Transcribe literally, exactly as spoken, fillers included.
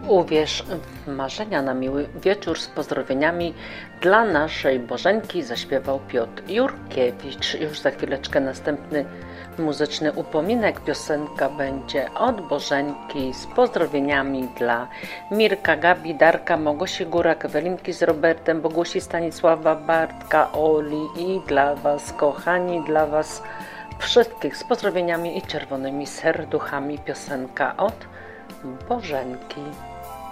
Uwierz w marzenia na miły wieczór z pozdrowieniami dla naszej Bożenki zaśpiewał Piotr Jurkiewicz. Już za chwileczkę następny muzyczny upominek. Piosenka będzie od Bożenki z pozdrowieniami dla Mirka, Gabi, Darka, Małgosi Górak, Ewelinki z Robertem, Bogusi, Stanisława, Bartka, Oli i dla Was, kochani, dla Was wszystkich z pozdrowieniami i czerwonymi serduchami. Piosenka od Bożenki.